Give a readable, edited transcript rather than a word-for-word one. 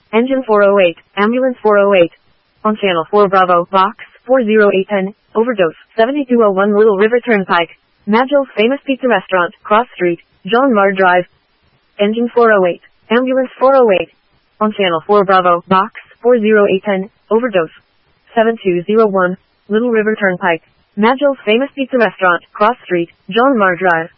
Engine 408, Ambulance 408. On Channel 4 Bravo, Box 40810, Overdose, 7201 Little River Turnpike. Magil's Famous Pizza Restaurant, Cross Street, John Marr Drive. Engine 408, Ambulance 408. On Channel 4 Bravo, Box 40810, Overdose, 7201, Little River Turnpike. Magil's Famous Pizza Restaurant, Cross Street, John Marr Drive.